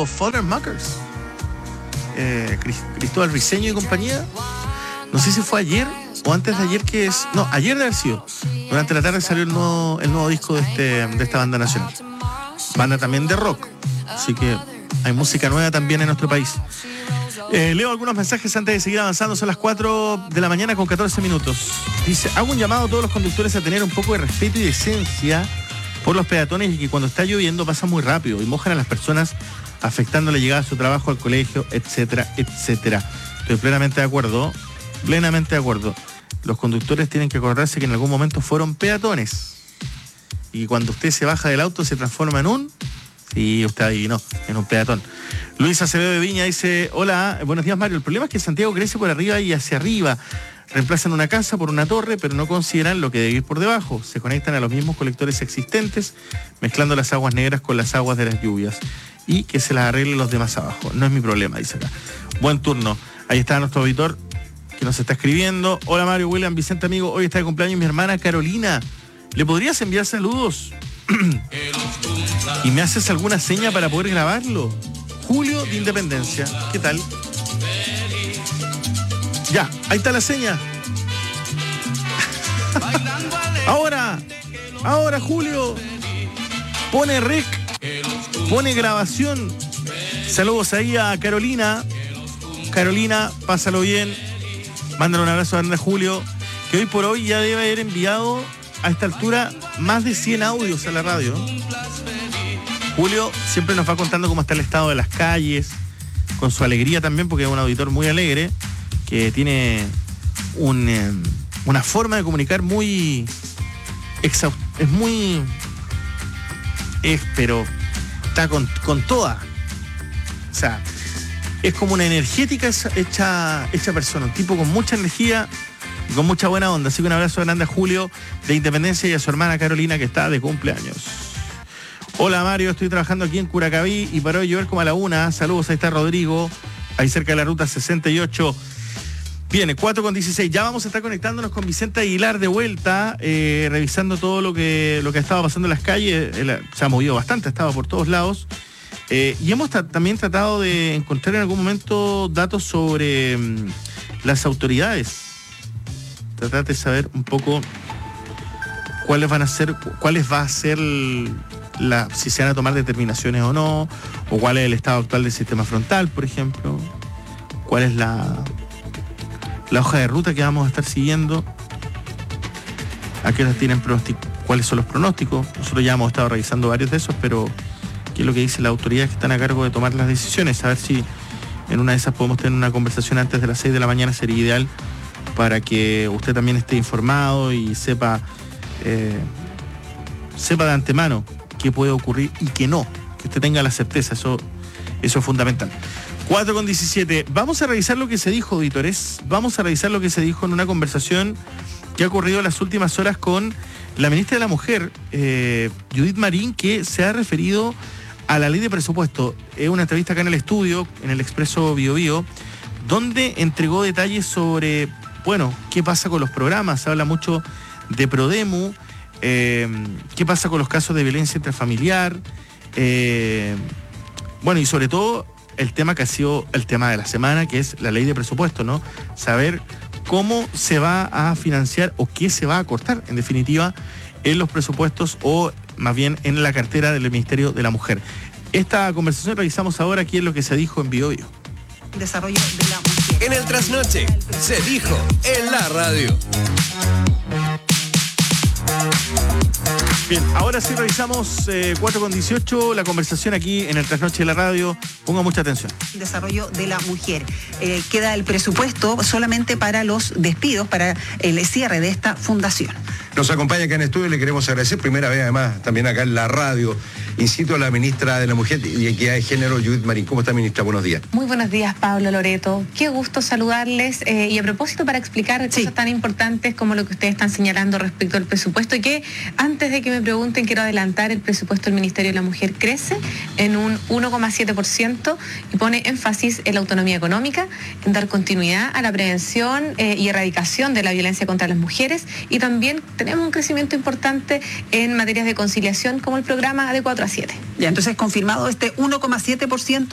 los Fallermuckers. Cristóbal Briceño y compañía. No sé si fue ayer o antes de ayer ayer de haber sido. Durante la tarde salió el nuevo disco de esta banda nacional. Banda también de rock. Así que hay música nueva también en nuestro país. Leo algunos mensajes antes de seguir avanzando. Son las 4 de la mañana con 14 minutos. Dice, hago un llamado a todos los conductores a tener un poco de respeto y decencia por los peatones y que cuando está lloviendo pasa muy rápido y mojan a las personas, afectando la llegada a su trabajo, al colegio, etcétera, etcétera. Estoy plenamente de acuerdo. Los conductores tienen que acordarse que en algún momento fueron peatones. Y cuando usted se baja del auto se transforma en un... Sí, usted adivinó, en un peatón. Luis Acevedo de Viña dice, hola, buenos días Mario. El problema es que Santiago crece por arriba y hacia arriba. Reemplazan una casa por una torre, pero no consideran lo que debe ir por debajo. Se conectan a los mismos colectores existentes, mezclando las aguas negras con las aguas de las lluvias. Y que se las arreglen los demás abajo. No es mi problema, dice acá. Buen turno. Ahí está nuestro auditor que nos está escribiendo. Hola Mario, William, Vicente, amigo. Hoy está de cumpleaños mi hermana Carolina. ¿Le podrías enviar saludos? ¿Y me haces alguna seña para poder grabarlo? Julio de Independencia. ¿Qué tal? Ya, ahí está la seña. Ahora Julio. Pone rec. Pone grabación. Saludos ahí a Carolina. Carolina, pásalo bien. Mándale un abrazo a Julio, que hoy por hoy ya debe haber enviado a esta altura más de 100 audios a la radio. Julio siempre nos va contando cómo está el estado de las calles, con su alegría también, porque es un auditor muy alegre, que tiene una forma de comunicar muy pero está con toda. O sea, es como una energética hecha persona, un tipo con mucha energía y con mucha buena onda. Así que un abrazo grande a Julio de Independencia y a su hermana Carolina, que está de cumpleaños. Hola Mario, estoy trabajando aquí en Curacaví y paró de llover como a la 1. Saludos, ahí está Rodrigo, ahí cerca de la ruta 68. Viene 4:16. Ya vamos a estar conectándonos con Vicente Aguilar de vuelta, revisando todo lo que ha estado pasando en las calles. Se ha movido bastante, ha estado por todos lados. Y hemos también tratado de encontrar en algún momento datos sobre las autoridades. Tratar de saber un poco cuáles va a ser si se van a tomar determinaciones o no, o cuál es el estado actual del sistema frontal, por ejemplo, cuál es la hoja de ruta que vamos a estar siguiendo, a qué horas tienen cuáles son los pronósticos. Nosotros ya hemos estado revisando varios de esos, pero qué es lo que dicen las autoridades que están a cargo de tomar las decisiones, a ver si en una de esas podemos tener una conversación antes de las 6 de la mañana, sería ideal para que usted también esté informado y sepa de antemano qué puede ocurrir y qué no, que usted tenga la certeza, eso es fundamental. 4:17, vamos a revisar lo que se dijo, auditores, vamos a revisar lo que se dijo en una conversación que ha ocurrido en las últimas horas con la ministra de la Mujer, Judith Marín, que se ha referido a la ley de presupuesto. Es una entrevista acá en el estudio, en el Expreso Bio Bio, donde entregó detalles sobre, qué pasa con los programas. Se habla mucho de Prodemu, qué pasa con los casos de violencia intrafamiliar, y sobre todo el tema que ha sido el tema de la semana, que es la ley de presupuesto, ¿no? Saber cómo se va a financiar o qué se va a cortar, en definitiva, en los presupuestos o más bien en la cartera del Ministerio de la Mujer. Esta conversación revisamos ahora aquí en lo que se dijo en Bio Bio. Desarrollo de la mujer. En el trasnoche se dijo en la radio. Bien, ahora sí revisamos 4:18, la conversación aquí en el Trasnoche de la radio. Ponga mucha atención. Desarrollo de la mujer. Queda el presupuesto solamente para los despidos, para el cierre de esta fundación. Nos acompaña acá en estudio y le queremos agradecer, primera vez además, también acá en la radio. Incito a la ministra de la Mujer y Equidad de Género, Judith Marín. ¿Cómo está, ministra? Buenos días. Muy buenos días, Pablo, Loreto. Qué gusto saludarles. Y a propósito, para explicar cosas tan importantes como lo que ustedes están señalando respecto al presupuesto, y que antes de que me pregunten, quiero adelantar, el presupuesto del Ministerio de la Mujer crece en un 1,7% y pone énfasis en la autonomía económica, en dar continuidad a la prevención y erradicación de la violencia contra las mujeres, y también tenemos un crecimiento importante en materias de conciliación como el programa de 4 a 7. Ya, entonces confirmado este 1,7%.